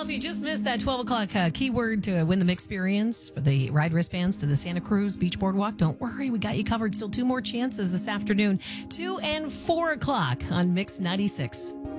if you just missed that 12 o'clock keyword to win the Mixperience for the ride wristbands to the Santa Cruz Beach Boardwalk, don't worry. We got you covered. Still 2 more chances this afternoon, 2 and 4 o'clock on Mix 96.